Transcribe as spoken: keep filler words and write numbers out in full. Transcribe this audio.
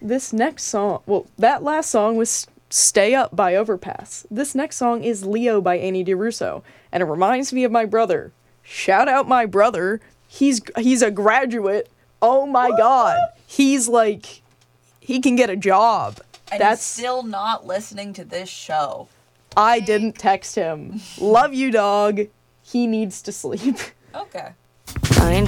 this next song, well, that last song was Stay Up by Overpass. This next song is Leo by Annie DiRusso, and it reminds me of my brother. Shout out my brother. He's he's a graduate. Oh my god. He's like, he can get a job. And That's he's still not listening to this show. I didn't text him. Love you, dog. He needs to sleep. Okay.